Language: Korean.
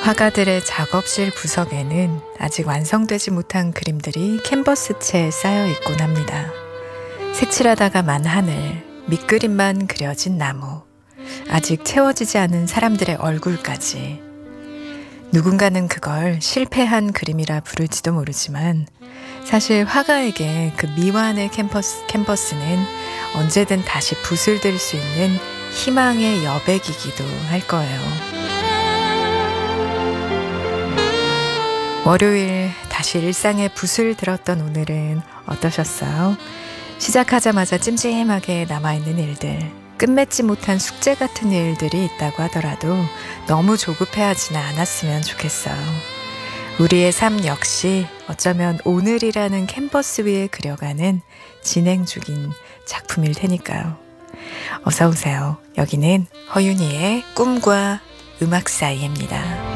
화가들의 작업실 구석에는 아직 완성되지 못한 그림들이 캔버스채에 쌓여 있곤 합니다. 색칠하다가 만 하늘, 밑그림만 그려진 나무, 아직 채워지지 않은 사람들의 얼굴까지. 누군가는 그걸 실패한 그림이라 부를지도 모르지만 사실 화가에게 그 미완의 캔버스는 언제든 다시 붓을 들 수 있는 희망의 여백이기도 할 거예요. 월요일 다시 일상에 붓을 들었던 오늘은 어떠셨어요? 시작하자마자 찜찜하게 남아있는 일들, 끝맺지 못한 숙제 같은 일들이 있다고 하더라도 너무 조급해하지는 않았으면 좋겠어요. 우리의 삶 역시 어쩌면 오늘이라는 캔버스 위에 그려가는 진행 중인 작품일 테니까요. 어서 오세요. 여기는 허윤희의 꿈과 음악 사이입니다.